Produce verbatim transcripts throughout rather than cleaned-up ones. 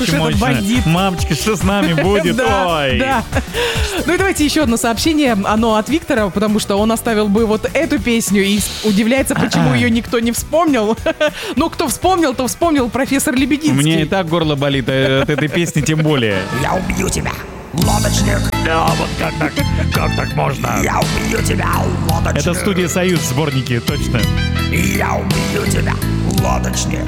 уж этот бандит. Мамочка, что с нами будет? Ой. Да. Ну и давайте еще одно сообщение. Оно от Виктора, потому что он оставил бы вот эту песню и удивляется, почему ее никто не вспомнил. Ну, кто вспомнил, то вспомнил профессор Лебединский. У меня и так горло болит от этой песни, тем более. Я убью тебя, лодочник. Да, вот как так? Как так можно? Я убью тебя, лодочник. Это студия «Союз», сборники, точно. Я убью тебя, лодочник.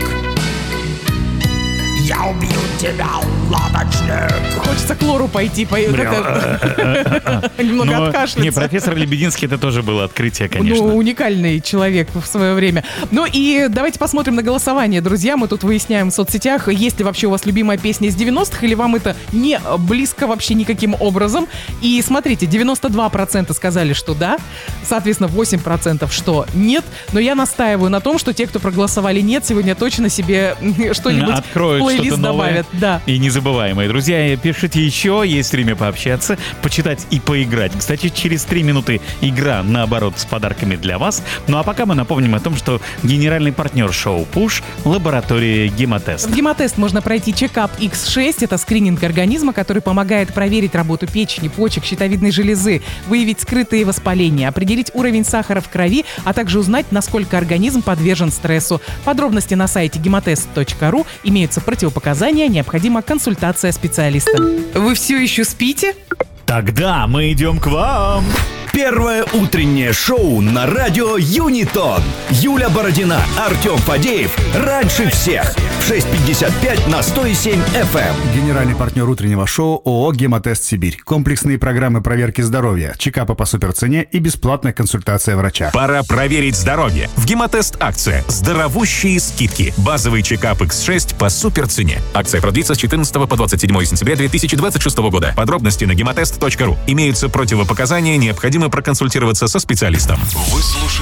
Я убью тебя, лодочник. Хочется к лору пойти, по... немного откашляться. Не, профессор Лебединский, это тоже было открытие, конечно. Ну, уникальный человек в свое время. Ну и давайте посмотрим на голосование, друзья. Мы тут выясняем в соцсетях, есть ли вообще у вас любимая песня из девяностых, или вам это не близко вообще никаким образом. И смотрите, девяносто два процента сказали, что да, соответственно, восемь процентов, что нет. Но я настаиваю на том, что те, кто проголосовали нет, сегодня точно себе что-нибудь откроют что-то новое добавят, да. И незабываемое. Друзья, пишите еще, есть время пообщаться, почитать и поиграть. Кстати, через три минуты игра, наоборот, с подарками для вас. Ну а пока мы напомним о том, что генеральный партнер шоу «Пуш» — лаборатория «Гемотест». В «Гемотест» можно пройти чекап икс шесть. Это скрининг организма, который помогает проверить работу печени, почек, щитовидной железы, выявить скрытые воспаления, определить уровень сахара в крови, а также узнать, насколько организм подвержен стрессу. Подробности на сайте гемотест точка ру. Имеются противопоказания, необходима консультация специалиста. Вы все еще спите? Тогда мы идем к вам. Первое утреннее шоу на радио Юнитон. Юля Бородина, Артем Фадеев. Раньше всех. В шесть пятьдесят пять на сто семь эф эм. Генеральный партнер утреннего шоу ООО «Гемотест Сибирь». Комплексные программы проверки здоровья, чекапы по суперцене и бесплатная консультация врача. Пора проверить здоровье. В «Гемотест» акция. Здоровущие скидки. Базовый чекап икс шесть по суперцене. Акция продлится с четырнадцатого по двадцать седьмое сентября две тысячи двадцать шестого года. Подробности на гемотест точка ру. Имеются противопоказания, необходимо проконсультироваться со специалистом. Вы слушаете